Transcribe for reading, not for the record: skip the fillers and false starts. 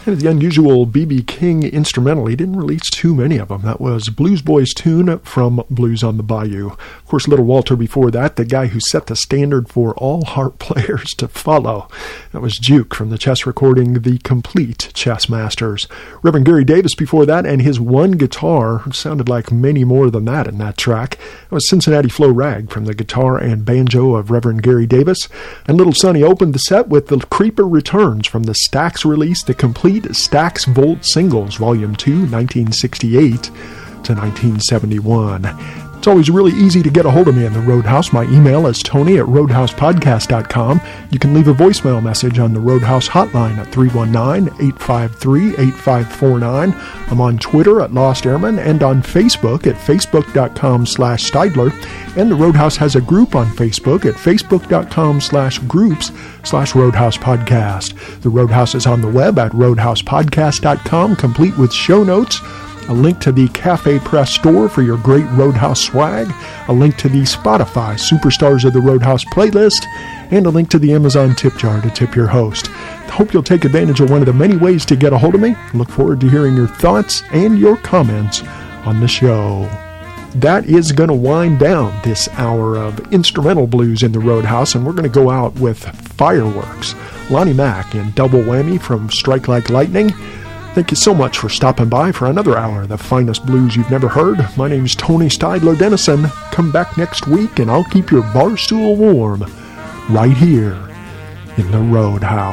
The unusual B.B. King instrumental. He didn't release too many of them. That was Blues Boys' tune from Blues on the Bayou. Of course, Little Walter before that, the guy who set the standard for all harp players to follow. That was Juke from the chess recording The Complete Chess Masters. Reverend Gary Davis before that, and his one guitar sounded like many more than that in that track. That was Cincinnati Flo Rag from the guitar and banjo of Reverend Gary Davis. And Little Sonny opened the set with The Creeper Returns from the Stax release, The Complete Stax Volt Singles, Volume 2, 1968 to 1971. It's always really easy to get a hold of me in the Roadhouse. My email is tony@roadhousepodcast.com. You can leave a voicemail message on the Roadhouse hotline at 319-853-8549. I'm on Twitter at Lost Airman and on Facebook at facebook.com/Steidler. And the Roadhouse has a group on Facebook at facebook.com/groups/Roadhouse Podcast. The Roadhouse is on the web at roadhousepodcast.com, complete with show notes, a link to the Cafe Press store for your great Roadhouse swag, a link to the Spotify Superstars of the Roadhouse playlist, and a link to the Amazon tip jar to tip your host. I hope you'll take advantage of one of the many ways to get a hold of me. I look forward to hearing your thoughts and your comments on the show. That is going to wind down this hour of instrumental blues in the Roadhouse, and we're going to go out with Fireworks. Lonnie Mack in Double Whammy from Strike Like Lightning. Thank you so much for stopping by for another hour of the finest blues you've never heard. My name's Tony Steidler Dennison. Come back next week and I'll keep your bar stool warm right here in the Roadhouse.